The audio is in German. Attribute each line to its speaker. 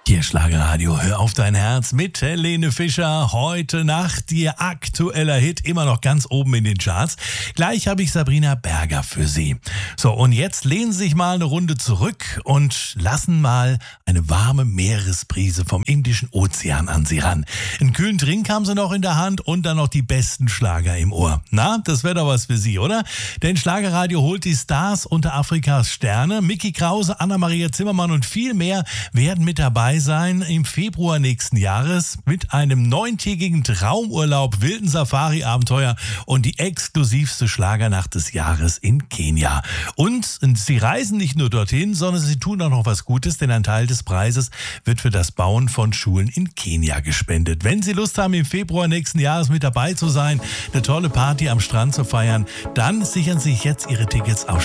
Speaker 1: Hier Schlagerradio, hör auf dein Herz mit Helene Fischer. Heute Nacht ihr aktueller Hit, immer noch ganz oben in den Charts. Gleich habe ich Sabrina Berger für Sie. So, und jetzt lehnen Sie sich mal eine Runde zurück und lassen mal eine warme Meeresbrise vom Indischen Ozean an Sie ran. Einen kühlen Drink haben Sie noch in der Hand und dann noch die besten Schlager im Ohr. Na, das wäre doch was für Sie, oder? Denn Schlagerradio holt die Stars unter Afrikas Sterne. Micky Krause, Anna-Maria Zimmermann und viel mehr werden mit dabei sein im Februar nächsten Jahres mit einem 9-tägigen Traumurlaub, wilden Safari-Abenteuer und die exklusivste Schlagernacht des Jahres in Kenia. Und sie reisen nicht nur dorthin, sondern sie tun auch noch was Gutes, denn ein Teil des Preises wird für das Bauen von Schulen in Kenia gespendet. Wenn Sie Lust haben, im Februar nächsten Jahres mit dabei zu sein, eine tolle Party am Strand zu feiern, dann sichern Sie sich jetzt Ihre Tickets auf